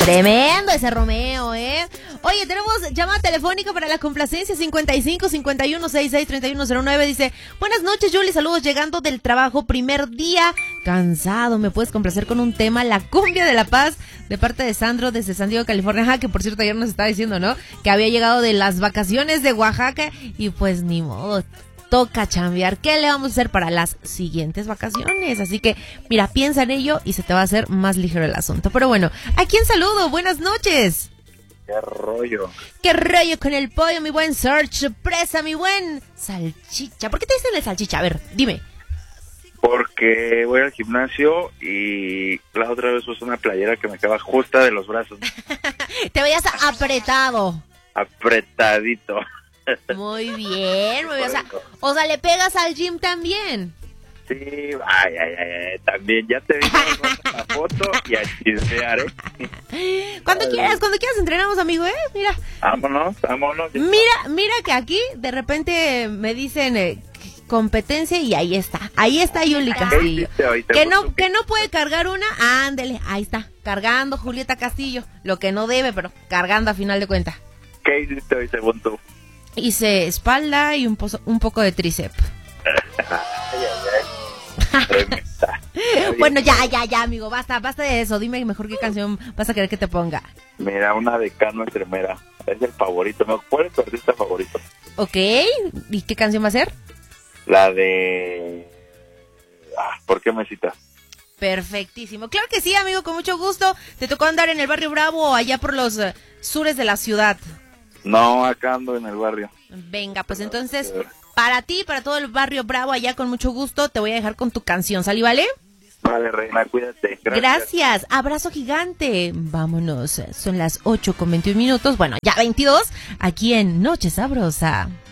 Tremendo ese Romeo, ¿eh? Oye, tenemos llamada telefónica para la complacencia 55 51 66 3109. Dice: buenas noches, Julie, saludos llegando del trabajo, primer día, cansado, ¿me puedes complacer con un tema? La cumbia de La Paz, de parte de Sandro desde San Diego, California. Ajá, que por cierto ayer nos estaba diciendo, ¿no? Que había llegado de las vacaciones de Oaxaca y pues ni modo, toca chambear. ¿Qué le vamos a hacer para las siguientes vacaciones? Así que, mira, piensa en ello y se te va a hacer más ligero el asunto. Pero bueno, ¿a quién saludo? Buenas noches. ¿Qué rollo? ¿Qué rollo con el pollo, mi buen Search Presa, mi buen Salchicha? ¿Por qué te dicen el Salchicha? A ver, dime. Porque voy al gimnasio y la otra vez usé una playera que me quedaba justa de los brazos. Te veías apretado. Apretadito. Muy bien, muy bien. O sea, le pegas al gym también. Sí, ay, también ya te vi la foto y a chismear, ¿eh? Cuando quieras entrenamos, amigo, ¿eh? Mira. Vámonos. Mira que aquí de repente me dicen competencia y ahí está Yuli Castillo. Que no puede cargar una, ándele, ahí está, cargando Julieta Castillo, lo que no debe, pero cargando a final de cuentas. ¿Qué hiciste hoy según tú? Hice espalda y un poco de tríceps. Bueno, ya, amigo, basta de eso. Dime mejor qué canción vas a querer que te ponga. Mira, una de Cano Estremera. Es el favorito. ¿Cuál es tu artista favorito? Ok, ¿y qué canción va a ser? La de... ¿por qué me citas? Perfectísimo. Claro que sí, amigo, con mucho gusto. ¿Te tocó andar en el barrio Bravo o allá por los sures de la ciudad? No, acá ando en el barrio. Venga, pues entonces, para ti, para todo el barrio Bravo, allá con mucho gusto, te voy a dejar con tu canción, ¿sale, vale? Vale, reina, cuídate. Gracias. Abrazo gigante. Vámonos, son las 8:21. Bueno, ya 22, aquí en Noche Sabrosa.